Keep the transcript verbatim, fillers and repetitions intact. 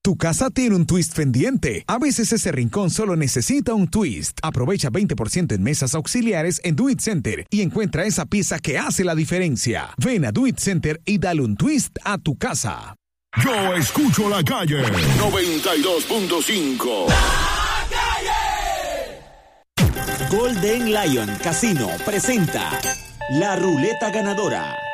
Tu casa tiene un twist pendiente. A veces ese rincón solo necesita un twist. Aprovecha veinte por ciento en mesas auxiliares en Do It Center y encuentra esa pieza que hace la diferencia. Ven a Do It Center y dale un twist a tu casa. Yo escucho la calle. noventa y dos punto cinco. Golden Lion Casino presenta La Ruleta Ganadora.